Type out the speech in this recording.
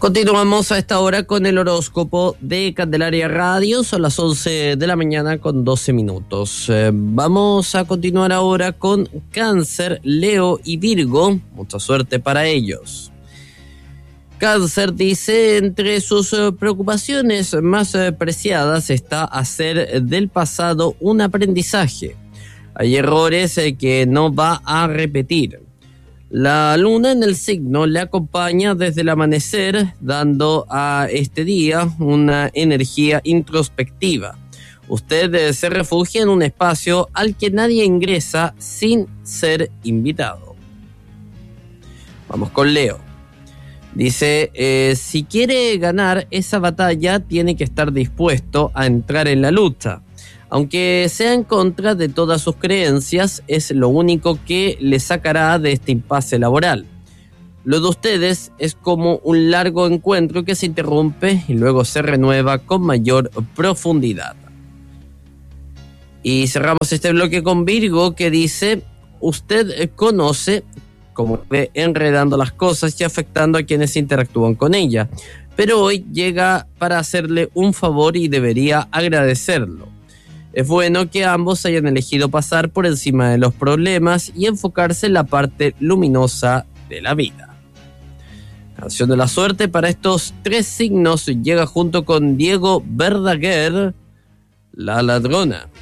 Continuamos a esta hora con el horóscopo de Candelaria Radio. Son las 11 de la mañana con 12 minutos. Vamos a continuar ahora con Cáncer, Leo y Virgo. Mucha suerte para ellos. Cáncer dice: entre sus preocupaciones más preciadas está hacer del pasado un aprendizaje. Hay errores que no va a repetir. La luna en el signo le acompaña desde el amanecer, dando a este día una energía introspectiva. Usted se refugia en un espacio al que nadie ingresa sin ser invitado. Vamos con Leo. Dice, si quiere ganar esa batalla, tiene que estar dispuesto a entrar en la lucha. Aunque sea en contra de todas sus creencias, es lo único que le sacará de este impasse laboral. Lo de ustedes es como un largo encuentro que se interrumpe y luego se renueva con mayor profundidad. Y cerramos este bloque con Virgo, que dice: usted conoce cómo ve enredando las cosas y afectando a quienes interactúan con ella, pero hoy llega para hacerle un favor y debería agradecerlo. Es bueno que ambos hayan elegido pasar por encima de los problemas y enfocarse en la parte luminosa de la vida. Canción de la suerte para estos tres signos llega junto con Diego Verdaguer, La Ladrona.